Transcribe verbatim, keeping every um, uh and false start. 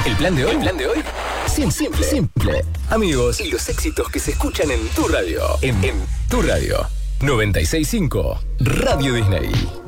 El plan de hoy, el plan de hoy, simple, simple, simple. Amigos, y los éxitos que se escuchan en tu radio. En, en tu radio. noventa y seis punto cinco Radio Disney.